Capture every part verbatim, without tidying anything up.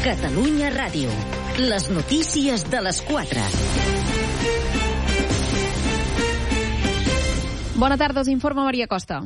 Catalunya Ràdio. Les notícies de les quatre. Bona tarda, us informa Maria Costa.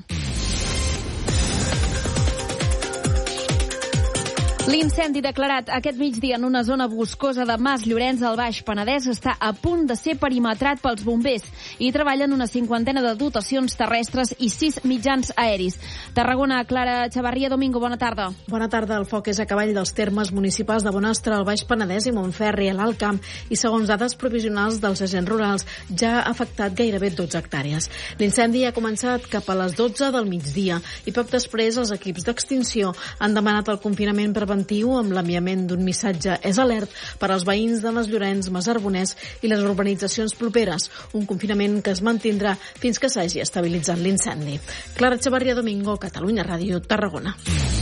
L'incendi declarat aquest migdia en una zona boscosa de Mas Llorenç al Baix Penedès està a punt de ser perimetrat pels bombers. Hi treballen una cinquantena de dotacions terrestres i sis mitjans aeris. Tarragona, Clara Chavarria Domingo, bona tarda. Bona tarda. El foc és a cavall dels termes municipals de Bonastre, al Baix Penedès i Montferri, a l'Alt Camp, i segons dades provisionals dels agents rurals ja ha afectat gairebé dotze hectàrees. L'incendi ha començat cap a les dotze del migdia i poc després els equips d'extinció han demanat el confinament preventiu amb l'enviament d'un missatge és alert per als veïns de Mas Llorenç, Mas Arbonès i les urbanitzacions properes, un confinament que es mantindrà fins que s'hagi estabilitzat l'incendi. Clara Chavarria Domingo, Catalunya Ràdio, Tarragona.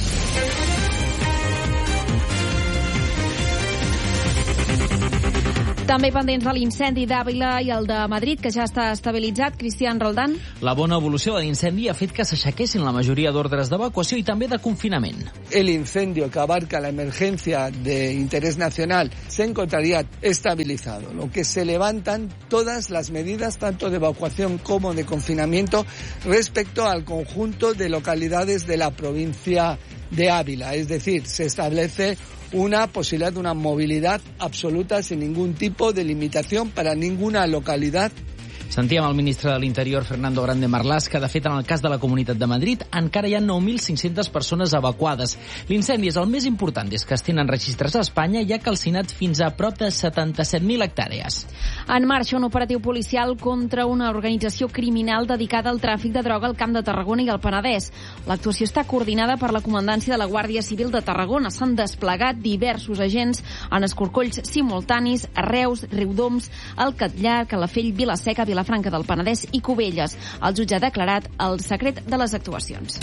També pendents de l'incendi d'Àvila i el de Madrid, que ja està estabilitzat. Cristian Roldán. La bona evolució de l'incendi ha fet que s'aixequessin la majoria d'ordres d'evacuació i també de confinament. El incendio que abarca la emergencia de interés nacional se encontraría estabilizado, lo que se levantan todas las medidas tanto de evacuación como de confinamiento respecto al conjunto de localidades de la provincia de Ávila. Es decir, se establece una posibilidad de una movilidad absoluta sin ningún tipo de limitación para ninguna localidad. Sentíem el ministre de l'Interior, Fernando Grande Marlaska. De fet, en el cas de la Comunitat de Madrid, encara hi ha nou mil cinc-centes persones evacuades. L'incendi és el més important des que es tenen registres a Espanya i ha calcinat fins a prop de setanta-set mil hectàrees. En marxa un operatiu policial contra una organització criminal dedicada al tràfic de droga al Camp de Tarragona i al Penedès. L'actuació està coordinada per la Comandància de la Guàrdia Civil de Tarragona. S'han desplegat diversos agents en escorcolls simultanis a Reus, Riudoms, el Catllar, Calafell, Vila-seca, Vilafranca del Penedès i Cubelles. El jutge ha declarat el secret de les actuacions.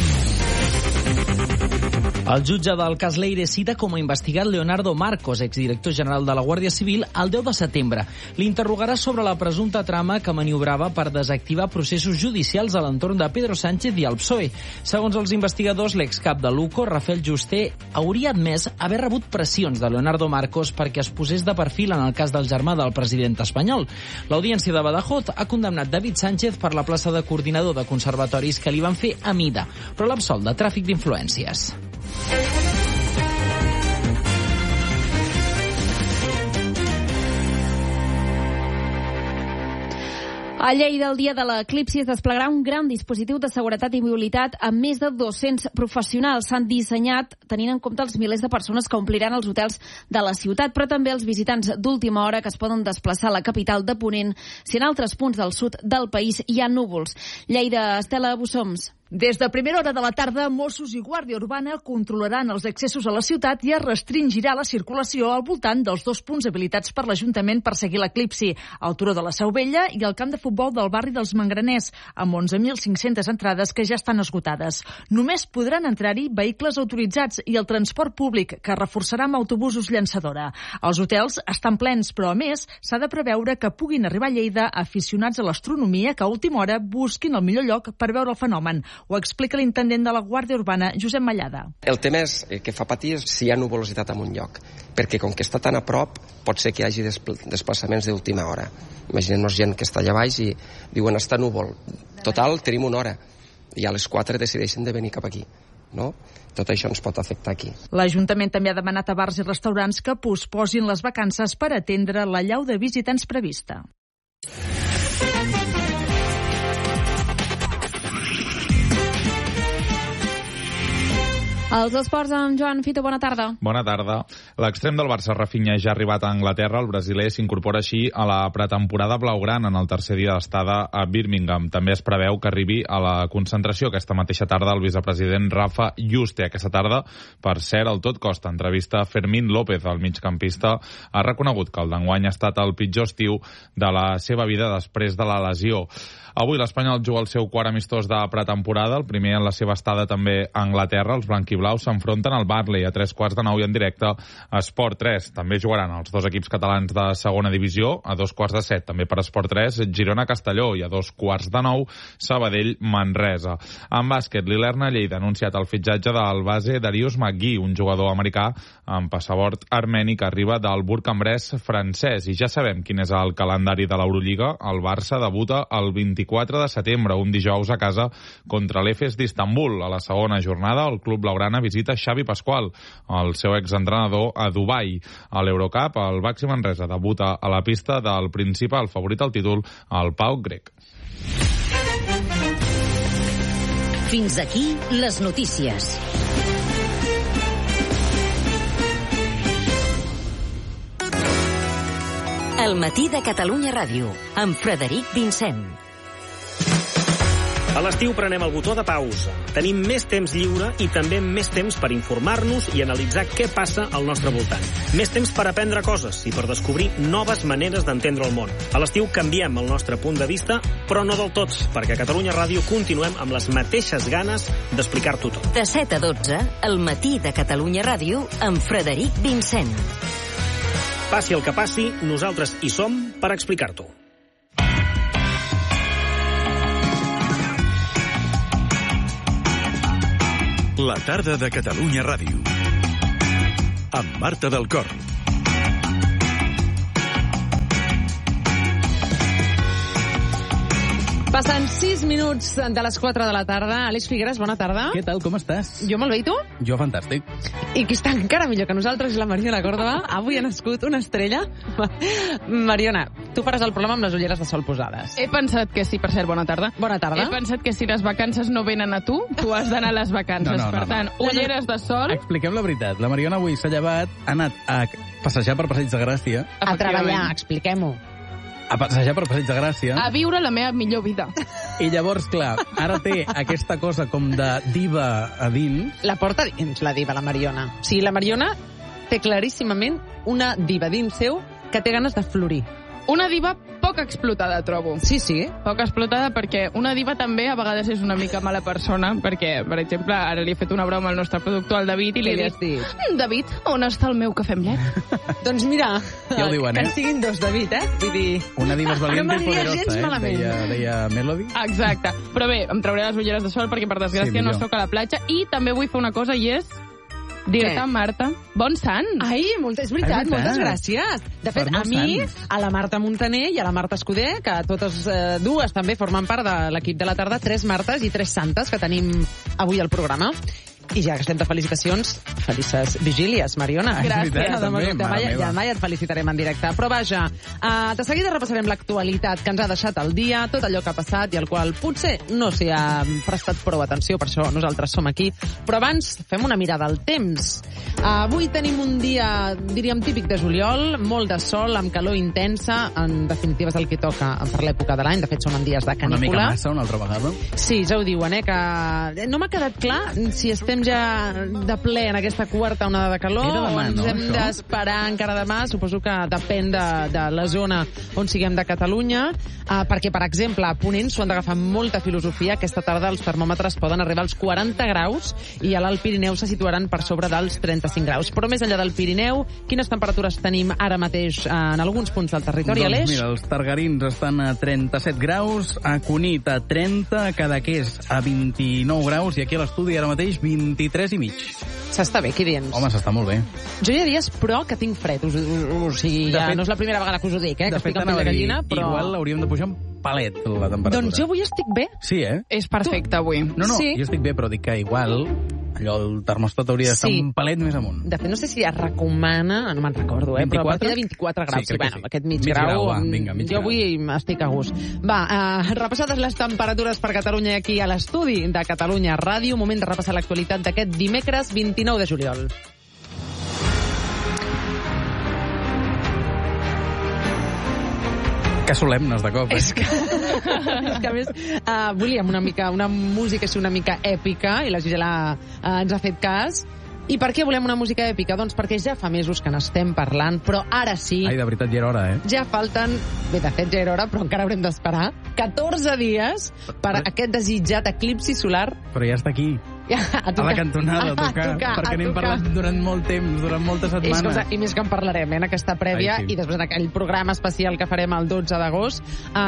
El jutge del cas Leire cita com a investigat Leonardo Marcos, exdirector general de la Guàrdia Civil, el deu de setembre. L'interrogarà sobre la presumpta trama que maniobrava per desactivar processos judicials a l'entorn de Pedro Sánchez i el P S O E. Segons els investigadors, l'excap de l'U C O, Rafael Juste, hauria admès haver rebut pressions de Leonardo Marcos perquè es posés de perfil en el cas del germà del president espanyol. L'Audiència de Badajoz ha condemnat David Sánchez per la plaça de coordinador de conservatoris que li van fer a mida, però l'ha absolt de tràfic d'influències. A Lleida, el dia de l'eclipsi, es desplegarà un gran dispositiu de seguretat i mobilitat amb més de dos-cents professionals. S'han dissenyat tenint en compte els milers de persones que ompliran els hotels de la ciutat, però també els visitants d'última hora que es poden desplaçar a la capital de Ponent si en altres punts del sud del país hi ha núvols. Lleida, Estela Bussoms. Des de primera hora de la tarda, Mossos i Guàrdia Urbana controlaran els accessos a la ciutat i es restringirà la circulació al voltant dels dos punts habilitats per l'Ajuntament per seguir l'eclipsi, el Turó de la Seu Vella i el camp de futbol del barri dels Mangraners, amb onze mil cinc-centes entrades que ja estan esgotades. Només podran entrar-hi vehicles autoritzats i el transport públic, que reforçarà amb autobusos llançadora. Els hotels estan plens, però a més s'ha de preveure que puguin arribar a Lleida aficionats a l'astronomia que a última hora busquin el millor lloc per veure el fenomen. Ho explica l'intendent de la Guàrdia Urbana, Josep Mallada. El tema és que fa patir si hi ha nuvolositat en un lloc, perquè com que està tan a prop, pot ser que hi hagi desplaçaments d'última hora. Imaginem-nos gent que està allà baix i diuen està núvol. Total, tenim una hora. I a les quatre decideixen de venir cap aquí. No? Tot això ens pot afectar aquí. L'Ajuntament també ha demanat a bars i restaurants que posposin les vacances per atendre l'allau de visitants prevista. Els esports amb Joan Fito, bona tarda. Bona tarda. L'extrem del Barça, Rafinha, ja ha arribat a Anglaterra. El brasiler s'incorpora així a la pretemporada blaugrana en el tercer dia d'estada a Birmingham. També es preveu que arribi a la concentració aquesta mateixa tarda el vicepresident Rafa Juste. Aquesta tarda, per cert, el tot costa. Entrevista a Fermín López, el migcampista, ha reconegut que el d'enguany ha estat el pitjor estiu de la seva vida després de la lesió. Avui l'Espanyol juga el seu quart amistós de pretemporada, el primer en la seva estada també a Anglaterra. Els blanquivermells blau s'enfronten al Barley a tres quarts de nou i en directe a Esport tres. També jugaran els dos equips catalans de segona divisió a dos quarts de set. També per Esport tres, Girona-Castelló i a dos quarts de nou, Sabadell-Manresa. En bàsquet, l'Ilerna Lleida ha anunciat el fitxatge del base Darius McGee, un jugador americà amb passaport armeni que arriba del Bourg-en-Bresse francès. I ja sabem quin és el calendari de l'Eurolliga. El Barça debuta el vint-i-quatre de setembre, un dijous a casa contra l'Efes d'Istanbul. A la segona jornada, el club blaugrana visita Xavi Pasqual, el seu exentrenador, a Dubai. A l'Eurocup, el Baxi Manresa debuta a la pista del principal favorit al títol, el Pau Grec. Fins aquí les notícies. El matí de Catalunya Ràdio, amb Frederic Vincent. A l'estiu prenem el botó de pausa. Tenim més temps lliure i també més temps per informar-nos i analitzar què passa al nostre voltant. Més temps per aprendre coses i per descobrir noves maneres d'entendre el món. A l'estiu canviem el nostre punt de vista, però no del tot, perquè a Catalunya Ràdio continuem amb les mateixes ganes d'explicar-t'ho tot. De set a dotze, el matí de Catalunya Ràdio, amb Frederic Vincent. Passi el que passi, nosaltres hi som per explicar-t'ho. La tarda de Catalunya Ràdio. Amb Marta del Cor. Passen sis minuts de les quatre de la tarda. Aleix Figueres, bona tarda. Què tal, com estàs? Jo molt bé, i tu? Jo fantàstic. I qui està encara millor que nosaltres és la Mariona Còrdova. Avui ha nascut una estrella. Mariona, tu faràs el programa amb les ulleres de sol posades. He pensat que sí, per cert, bona tarda. Bona tarda. He pensat que si les vacances no venen a tu, tu has d'anar a les vacances. No, no, per no, tant, no. ulleres de sol... Expliquem la veritat. La Mariona avui s'ha llevat, ha anat a passejar per Passeig de Gràcia. A treballar, expliquem-ho. A passejar per Passeig de Gràcia. A viure la meva millor vida. I llavors, clar, ara té aquesta cosa com de diva a dins. La porta dins, la diva, la Mariona. O sigui, la Mariona té claríssimament una diva dins seu que té ganes de florir. Una diva poc explotada, trobo. Sí, sí. Poc explotada perquè una diva també a vegades és una mica mala persona, perquè, per exemple, ara li he fet una broma al nostre productor, al David, i li he dit, dit, David, on està el meu cafè amb llet? Doncs mira, ja ho diuen, que eh? en siguin dos, David, eh? Vull dir... Una diva és valiente no i poderosa, eh? malament. Deia, deia Melody. Exacte. Però bé, em trauré les ulleres de sol perquè, per desgràcia, sí, no sóc a la platja, i també vull fer una cosa, i és... Dir-te, Marta, bon sant! Ai, molt, és veritat, moltes gràcies. De fet, a mi, a la Marta Montaner i a la Marta Escudé, que totes eh, dues també formen part de l'equip de la tarda, tres Martes i tres Santes que tenim avui al programa. I ja que estem de felicitacions, felices vigílies, Mariona. Gràcies. Veritat, també, demà, mare ja, meva. demà ja et felicitarem en directe. Però vaja, uh, de seguida repassarem l'actualitat que ens ha deixat el dia, tot allò que ha passat i al qual potser no s'hi ha prestat prou atenció, per això nosaltres som aquí. Però abans fem una mirada al temps. Uh, avui tenim un dia, diríem, típic de juliol, molt de sol, amb calor intensa, en definitiva és el que toca per l'època de l'any, de fet són en dies de canícula. Una mica massa, una altra vegada. Sí, ja ho diuen, eh, que no m'ha quedat clar si estem ja de ple en aquesta quarta onada de calor Era demà, o ens no, hem això? d'esperar encara demà. Suposo que depèn de, de la zona on siguem de Catalunya, uh, perquè, per exemple, a Ponent s'ho han d'agafar amb molta filosofia. Aquesta tarda els termòmetres poden arribar als quaranta graus i a l'Alt Pirineu se situaran per sobre dels trenta-cinc graus. Però més enllà del Pirineu, quines temperatures tenim ara mateix en alguns punts del territori, doncs Aleix? Mira, els targarins estan a trenta-set graus, a Cunit a trenta, a Cadaqués a vint-i-nou graus i aquí a l'estudi ara mateix vint-i-tres i mig. S'està bé, aquí dins. Home, s'està molt bé. Jo hi ha dies, però, que tinc fred. Us, us, us, o sigui, ja fet, no és la primera vegada que us ho dic, eh? Que estic amb pell de gallina, però... Igual hauríem de pujar un palet la temperatura. Doncs jo avui estic bé. Sí, eh? És perfecte, avui. No, no, sí. Jo estic bé, però dic que igual allò, el termòstat hauria d'estar sí. un palet més amunt. De fet, no sé si es recomana, no me'n recordo, eh? vint-i-quatre? Però a partir de vint-i-quatre graus. Sí, bueno, sí. aquest mig, mig grau, grau va, vinga, mig jo grau. avui estic a gust. Va, uh, repassades les temperatures per Catalunya aquí a l'estudi de Catalunya Ràdio. Moment de repassar l'actualitat d'aquest dimecres vint-i-nou de juliol. Que solemnes, de cop, eh? És que, és que a més, uh, volíem una mica, una música així una mica èpica, i la Gisela uh, ens ha fet cas. I per què volem una música èpica? Doncs perquè ja fa mesos que n'estem parlant, però ara sí... Ai, de veritat, ja era hora, eh? Ja falten... Bé, de fet, ja era hora, però encara haurem d'esperar catorze dies per però... aquest desitjat eclipsi solar. Però ja està aquí. A, a la cantonada, a tocar, a tocar perquè n'hem parlat durant molt temps, durant moltes setmanes. I, escolta, i més que en parlarem, eh, en aquesta prèvia, Ai, sí. i després en aquell programa especial que farem el dotze d'agost.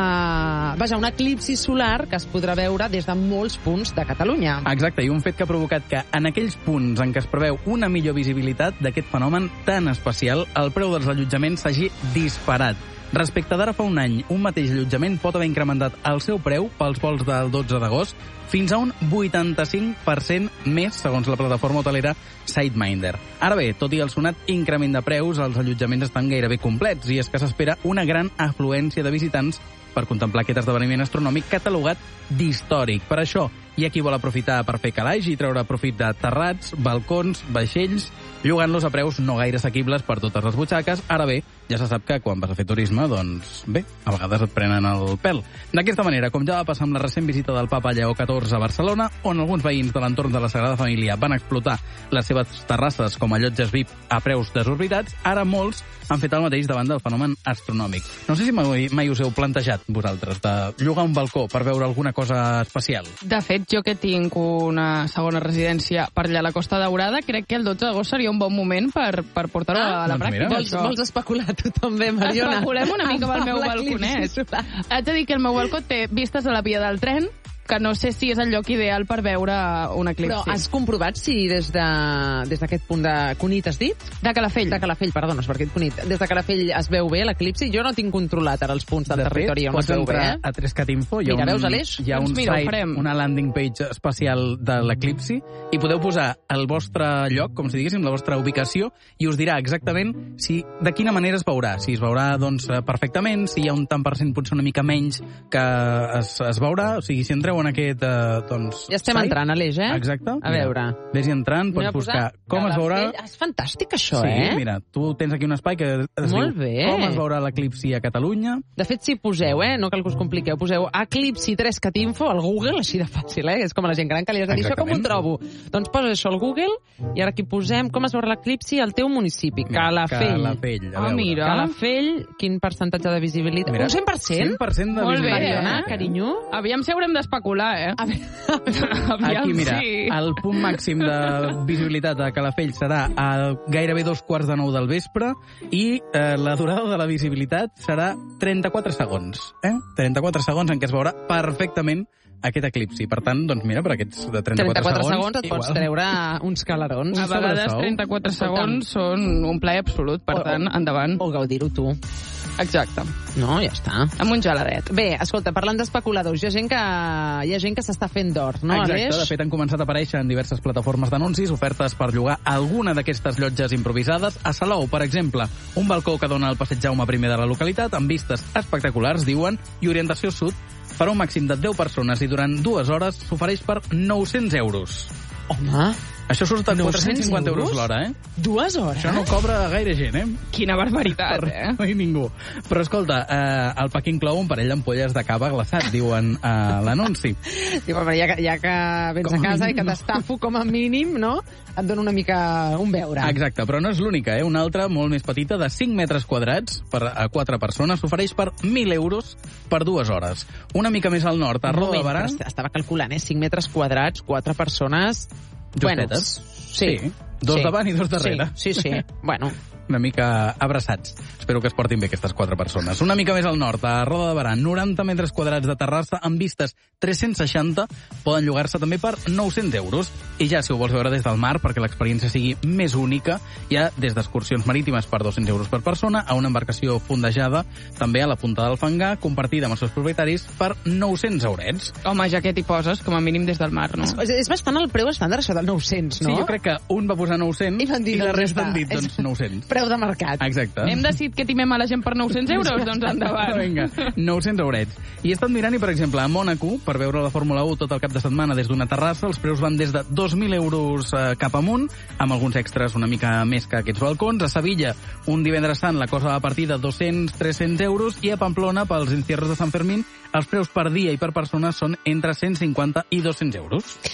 Uh, vaja, un eclipsi solar que es podrà veure des de molts punts de Catalunya. Exacte, i un fet que ha provocat que en aquells punts en què es preveu una millor visibilitat d'aquest fenomen tan especial, el preu dels allotjaments s'hagi disparat. Respecte d'ara fa un any, un mateix allotjament pot haver incrementat el seu preu pels vols del dotze d'agost fins a un vuitanta-cinc per cent més, segons la plataforma hotelera Sideminder. Ara bé, tot i el sonat increment de preus, els allotjaments estan gairebé complets i és que s'espera una gran afluència de visitants per contemplar aquest esdeveniment astronòmic catalogat d'històric. Per això, hi ha qui vol aprofitar per fer calaix i treure profit de terrats, balcons, vaixells, llogant-los a preus no gaire assequibles per totes les butxaques. Ara bé, ja se sap que quan vas a fer turisme, doncs bé, a vegades et prenen el pèl. D'aquesta manera, com ja va passar amb la recent visita del papa Lleó catorze a Barcelona, on alguns veïns de l'entorn de la Sagrada Família van explotar les seves terrasses com a llotges V I P a preus desorbitats, ara molts han fet el mateix davant del fenomen astronòmic. No sé si mai, mai us heu plantejat, vosaltres, de llogar un balcó per veure alguna cosa especial. De fet, jo que tinc una segona residència per allà a la Costa Daurada, crec que el dotze d'agost seria un bon moment per, per portar-ho ah, a la pràctica. Vols, vols especular tu també, Mariona? Especulem una mica amb el meu balconet. Haig de dir que el meu balcó té vistes a la via del tren, que no sé si és el lloc ideal per veure un eclipsi. Però has comprovat si des de des d'aquest punt de Cunit has dit? De Calafell. De Calafell, perdó, no és per aquest Cunit. Des de Calafell es veu bé l'eclipsi? Jo no tinc controlat ara els punts del de territori fet, on es veu bé. Eh? A tres cat info hi ha, mira, un, veus, Aleix? hi ha doncs un mira, site, una landing page especial de l'eclipsi i podeu posar el vostre lloc, com si diguéssim, la vostra ubicació, i us dirà exactament si de quina manera es veurà. Si es veurà doncs, perfectament, si hi ha un tant per cent potser una mica menys que es, es veurà, o sigui, si entreu en aquest... Eh, doncs, ja estem site. entrant, Aleix, eh? Exacte. A veure. Vés-hi entrant, pots buscar com es veurà... És fantàstic, això, sí, eh? Sí, mira, tu tens aquí un espai que es Molt diu bé. com es veurà l'eclipsi a Catalunya. De fet, si poseu, eh? No cal que us compliqueu, poseu eclipsi tres cat info al Google, així de fàcil, eh? És com a la gent gran que li has de dir, això com ho trobo? Doncs posa això al Google i ara aquí posem com es veurà l'eclipsi al teu municipi. Calafell. Calafell, a ah, mira. Calafell, quin percentatge de visibilitat? Mira, un cent per cent? cent per cent de Molt visibilitat. bé, Mariona, eh? carinyo. Aviam si haurem d'especular, eh? A veure, Aquí, mira, sí. el punt màxim de visibilitat a Calafell serà a gairebé dos quarts de nou del vespre i eh, la durada de la visibilitat serà trenta-quatre segons. Eh? trenta-quatre segons en què es veurà perfectament aquest eclipsi. Per tant, doncs mira, per aquests de trenta-quatre, trenta-quatre segons, segons et pots igual. treure uns calarons. A vegades trenta-quatre segons són un plaer absolut, per o, tant, endavant. O gaudir-ho tu. Exacte. No, ja està. Amb un geladet. Bé, escolta, parlant d'especuladors, hi ha gent que hi ha gent que s'està fent d'or, no, Exacte, Aleix? de fet han començat a aparèixer en diverses plataformes d'anuncis ofertes per llogar alguna d'aquestes llotges improvisades. A Salou, per exemple, un balcó que dona al passeig Jaume primer de la localitat amb vistes espectaculars, diuen, i orientació sud, per a un màxim de deu persones i durant dues hores s'ofereix per nou-cents euros. Home... Això surt a quatre-cents cinquanta euros l'hora, eh? Dues hores? Això no cobra gaire gent, eh? Quina barbaritat, eh? No hi ningú. Però escolta, eh, el pack inclou un parell d'ampolles de cava glaçat, diuen a eh, l'anunci. Diu, però ja, ja que vens com a casa i que t'estafo com a mínim, no? Et dono una mica un beure. Exacte, però no és l'única, eh? Una altra, molt més petita, de cinc metres quadrats per a quatre persones, s'ofereix per mil euros per dues hores. Una mica més al nord, a Roda de Barà... Estava calculant, eh? cinc metres quadrats, quatre persones... Justetes. Bueno, sí. sí. Dos sí. davant i dos darrere. Sí, sí, sí. Bueno... Una mica abraçats. Espero que es portin bé aquestes quatre persones. Una mica més al nord, a Roda de Barà, noranta metres quadrats de terrassa amb vistes tres-cents seixanta, poden llogar-se també per nou-cents euros. I ja, si ho vols veure des del mar, perquè l'experiència sigui més única, hi ha des d'excursions marítimes per dos-cents euros per persona a una embarcació fondejada, també a la punta del Fangar, compartida amb els seus propietaris, per nou-cents eurets. Home, ja que t'hi poses, com a mínim des del mar, no? És, és bastant el preu estàndard, això del nou-cents, no? Sí, jo crec que un va posar nou-cents i, dir, i la doncs resta ja han dit, doncs, nou-cents. Preu de mercat. Exacte. Hem decidit que timem a la gent per nou-cents euros? Doncs endavant. Vinga, nou-cents eurets. I he estat mirant i, per exemple, a Mònaco, per veure la Fórmula u tot el cap de setmana des d'una terrassa, els preus van des de dos mil euros eh, cap amunt, amb alguns extras una mica més que aquests balcons. A Sevilla, un divendres sant, la cosa va a partir de dos-cents a tres-cents euros, i a Pamplona, pels encierros de Sant Fermín, els preus per dia i per persona són entre cent cinquanta i dos-cents euros.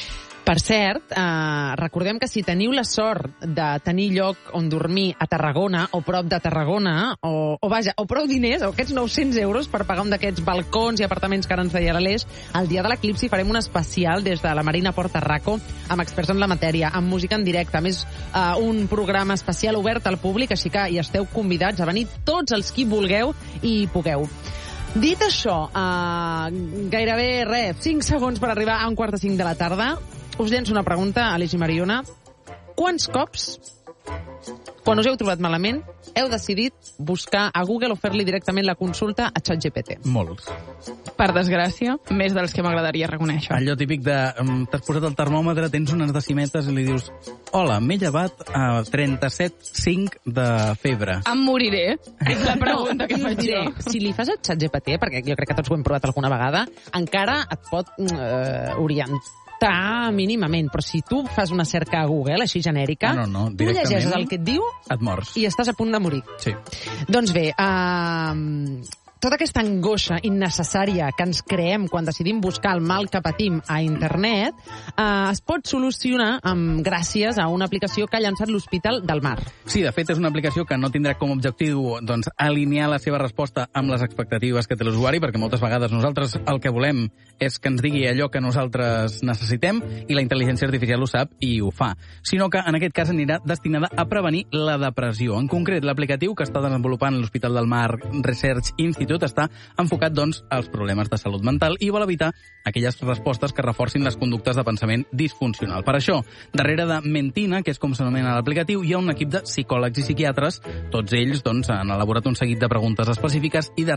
Per cert, eh, recordem que si teniu la sort de tenir lloc on dormir a Tarragona o prop de Tarragona, o, o vaja, o prou diners, o aquests nou-cents euros per pagar un d'aquests balcons i apartaments que ara ens deia l'Aleix, el dia de l'eclipsi farem un especial des de la Marina Porta Raco amb experts en la matèria, amb música en directe, a més eh, un programa especial obert al públic, així que hi esteu convidats a venir tots els qui vulgueu i pugueu. Dit això, eh, gairebé res, cinc segons per arribar a un quart de cinc de la tarda. Us llenço una pregunta, Aleix i Mariona. Quants cops, quan us heu trobat malament, heu decidit buscar a Google o fer-li directament la consulta a ChatGPT? Molts. Per desgràcia, més dels que m'agradaria reconèixer. Allò típic de um, t'has posat el termòmetre, tens unes decimetes i li dius hola, m'he llevat a trenta-set coma cinc de febre. Em moriré? És la pregunta no, que faig diré, jo. Si li fas a ChatGPT, perquè jo crec que tots ho hem provat alguna vegada, encara et pot eh, orientar mínimament, però si tu fas una cerca a Google, així genèrica, no, no, no, tu llegeixes el que et diu et mors. I estàs a punt de morir. Sí. Doncs bé, uh, tota aquesta angoixa innecessària que ens creem quan decidim buscar el mal que patim a internet uh, es pot solucionar amb, gràcies a una aplicació que ha llançat l'Hospital del Mar. Sí, de fet, és una aplicació que no tindrà com a objectiu doncs, alinear la seva resposta amb les expectatives que té l'usuari, perquè moltes vegades nosaltres el que volem és que ens digui allò que nosaltres necessitem i la intel·ligència artificial ho sap i ho fa. Sinó que, en aquest cas, anirà destinada a prevenir la depressió. En concret, l'aplicatiu que està desenvolupant l'Hospital del Mar Research Institute està enfocat, doncs, als problemes de salut mental i vol evitar aquelles respostes que reforcin les conductes de pensament disfuncional. Per això, darrere de Mentina, que és com s'anomena l'aplicatiu, hi ha un equip de psicòlegs i psiquiatres. Tots ells doncs, han elaborat un seguit de preguntes específiques i de